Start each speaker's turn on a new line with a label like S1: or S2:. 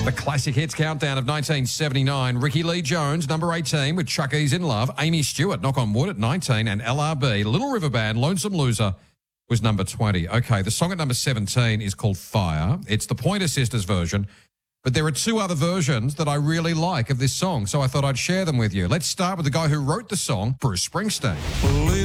S1: The classic hits countdown of 1979. Ricky Lee Jones, number 18, with Chuck E's In Love. Amy Stewart, Knock on Wood, at 19. And LRB, Little River Band, Lonesome Loser, was number 20. Okay, the song at number 17 is called Fire. It's the Pointer Sisters version. But there are two other versions that I really like of this song, so I thought I'd share them with you. Let's start with the guy who wrote the song, Bruce Springsteen.